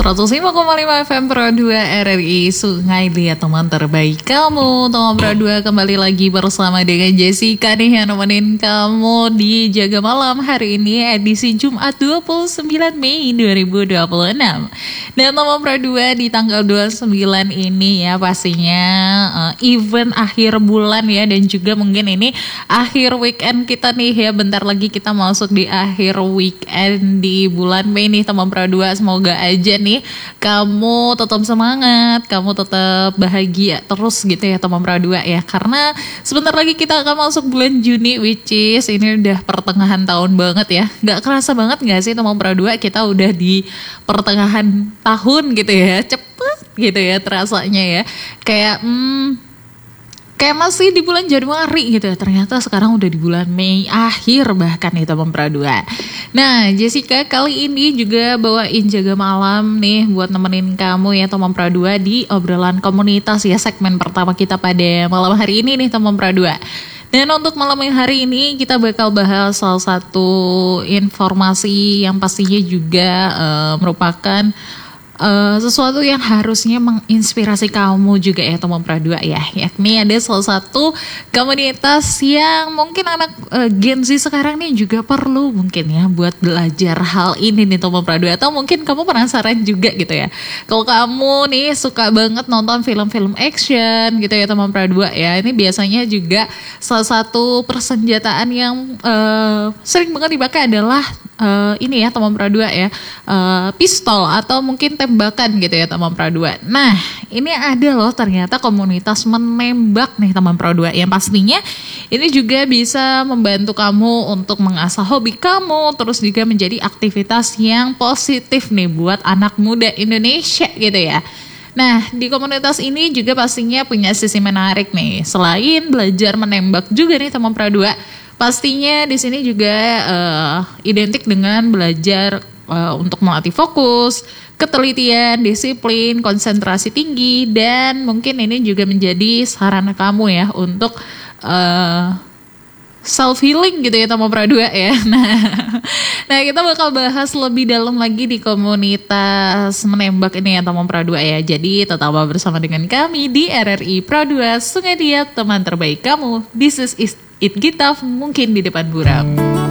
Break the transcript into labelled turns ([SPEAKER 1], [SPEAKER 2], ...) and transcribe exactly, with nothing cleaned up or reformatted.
[SPEAKER 1] seratus lima koma lima F M Pro dua R R I Sungai Liat, teman terbaik kamu. Teman Pro dua kembali lagi bersama dengan Jessica nih yang nemenin kamu di Jaga Malam hari ini edisi Jumat dua puluh sembilan Mei dua ribu dua puluh enam. Dan teman Pro dua di tanggal dua puluh sembilan ini ya pastinya uh, event akhir bulan ya, dan juga mungkin ini akhir weekend kita nih ya. Bentar lagi kita masuk di akhir weekend di bulan Mei nih teman Pro dua. Semoga aja nih kamu tetap semangat, kamu tetap bahagia terus gitu ya teman Pro dua ya. Karena sebentar lagi kita akan masuk bulan Juni, which is ini udah pertengahan tahun banget ya. Gak kerasa banget gak sih teman Pro dua, kita udah di pertengahan tahun gitu ya. Cepet gitu ya terasanya ya. Kayak hmm Kayak masih di bulan Januari gitu ya. Ternyata sekarang udah di bulan Mei akhir bahkan nih teman Pro dua. Nah Jessica kali ini juga bawain Jaga Malam nih buat nemenin kamu ya teman Pro dua di obrolan komunitas ya, segmen pertama kita pada malam hari ini nih teman Pro dua. Dan untuk malam hari ini kita bakal bahas salah satu informasi yang pastinya juga uh, merupakan Uh, sesuatu yang harusnya menginspirasi kamu juga ya teman Pro dua ya, yakni ada salah satu komunitas yang mungkin anak uh, Gen Z sekarang nih juga perlu mungkin ya buat belajar hal ini nih teman Pro dua. Atau mungkin kamu penasaran juga gitu ya, kalau kamu nih suka banget nonton film-film action gitu ya teman Pro dua ya, ini biasanya juga salah satu persenjataan yang uh, sering banget dipakai adalah Uh, ini ya teman Pro dua ya, uh, pistol atau mungkin tembakan gitu ya teman Pro dua. Nah ini ada loh ternyata komunitas menembak nih teman Pro dua, yang pastinya ini juga bisa membantu kamu untuk mengasah hobi kamu, terus juga menjadi aktivitas yang positif nih buat anak muda Indonesia gitu ya. Nah di komunitas ini juga pastinya punya sisi menarik nih, selain belajar menembak juga nih teman Pro dua. Pastinya di sini juga uh, identik dengan belajar uh, untuk melatih fokus, ketelitian, disiplin, konsentrasi tinggi, dan mungkin ini juga menjadi sarana kamu ya untuk uh, self healing gitu ya teman Pro dua ya. Nah, nah kita bakal bahas lebih dalam lagi di komunitas menembak ini ya teman Pro dua ya. Jadi tetap bersama dengan kami di R R I Pro dua Sungai Liat, teman terbaik kamu. This is It Gitaf, mungkin di depan buram.